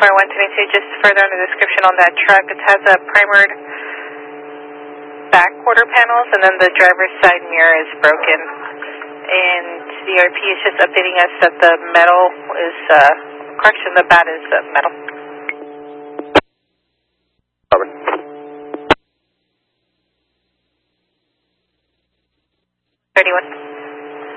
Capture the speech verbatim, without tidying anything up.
Car one twenty-two, just further on the description on that truck, it has a primered back quarter panels, and then the driver's side mirror is broken. And the R P is just updating us that the metal is, uh, correction, the bat is uh, metal. Robert. thirty-one.